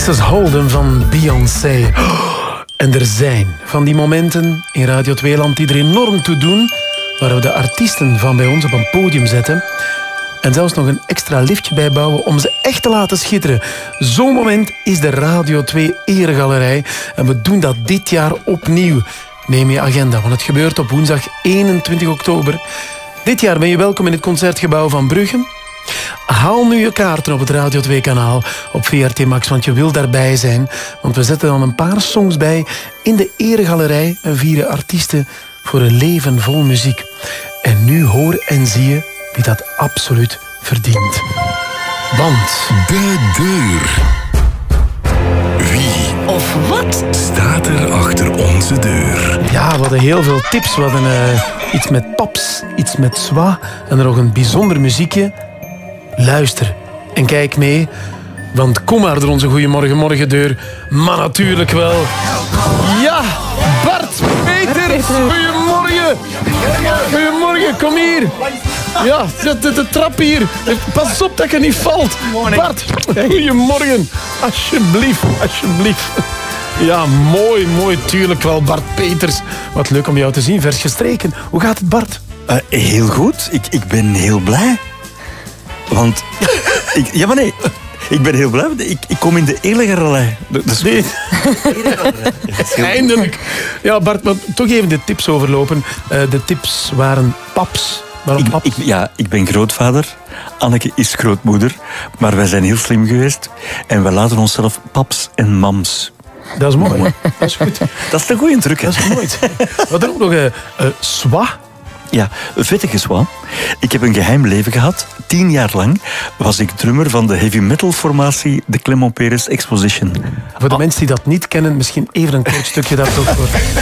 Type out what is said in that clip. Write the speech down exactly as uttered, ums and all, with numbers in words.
Texas Hold'em van Beyoncé. En er zijn van die momenten in Radio twee-land die er enorm toe doen, waar we de artiesten van bij ons op een podium zetten en zelfs nog een extra liftje bijbouwen om ze echt te laten schitteren. Zo'n moment is de Radio twee Eregalerij en we doen dat dit jaar opnieuw. Neem je agenda, want het gebeurt op woensdag eenentwintig oktober. Dit jaar ben je welkom in het Concertgebouw van Brugge. Haal nu je kaarten op het Radio twee-kanaal op V R T Max, want je wil daarbij zijn. Want we zetten dan een paar songs bij in de Eregalerij en vieren artiesten voor een leven vol muziek. En nu hoor en zie je wie dat absoluut verdient. Want... De deur. Wie of wat staat er achter onze deur? Ja, we hadden heel veel tips. We hadden uh, iets met paps, iets met zwa en nog een bijzonder muziekje. Luister en kijk mee, want kom maar door onze Goeiemorgen Morgendeur. Maar natuurlijk wel. Ja, Bart Peters, goeiemorgen. Goeiemorgen, kom hier. Ja, de, de, de trap hier. Pas op dat je niet valt. Bart, goeiemorgen. Alsjeblieft, alsjeblieft. Ja, mooi, mooi, tuurlijk wel, Bart Peters. Wat leuk om jou te zien, vers gestreken. Hoe gaat het, Bart? Uh, heel goed, ik, ik ben heel blij. Want, ik, ja maar nee, ik ben heel blij, want ik, ik kom in de Eregalerij. Dus... Nee. Eindelijk. Ja, Bart, maar toch even de tips overlopen. Uh, de tips waren paps. Waarom paps? Ik, ik, ja, ik ben grootvader. Anneke is grootmoeder. Maar wij zijn heel slim geweest. En wij laten onszelf paps en mams. Dat is mooi. Dat is goed. Dat is een goeie truc. Dat is mooi. Wat er ook nog, uh, uh, swa. Ja, vettige zwa. Ik heb een geheim leven gehad. Tien jaar lang was ik drummer van de heavy metal formatie de Clement Peres Exposition. Voor de ah. mensen die dat niet kennen, misschien even een kort stukje daarvoor.